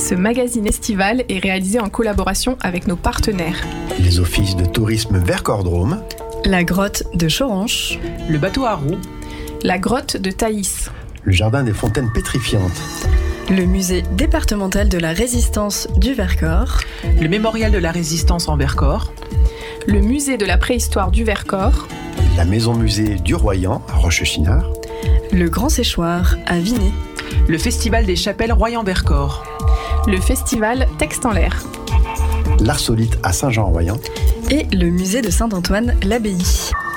Ce magazine estival est réalisé en collaboration avec nos partenaires. Les offices de tourisme Vercors-Drôme, la grotte de Choranche, le bateau à roues, la grotte de Thaïs, le jardin des fontaines pétrifiantes, le musée départemental de la résistance du Vercors, le mémorial de la résistance en Vercors, le musée de la préhistoire du Vercors, la maison-musée du Royan à Rochechinard, le Grand Séchoir à Vinay, le festival des chapelles Royan-Vercors, le festival Texte en l'air, l'Arsolite à Saint-Jean-en-Royan et le musée de Saint-Antoine-l'Abbaye.